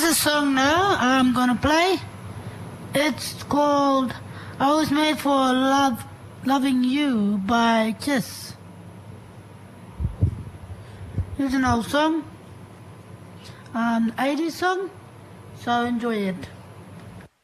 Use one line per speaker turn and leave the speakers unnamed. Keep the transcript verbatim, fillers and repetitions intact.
a song now I'm gonna play. It's called I Was Made for Love, Loving You by Kiss. It's an old song, an eighties song, so enjoy it.